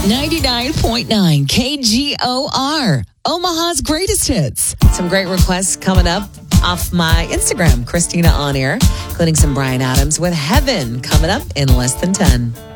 99.9 KGOR, Omaha's greatest hits. Some great requests coming up off my Instagram, Christina On Air, including some Bryan Adams with Heaven coming up in less than 10.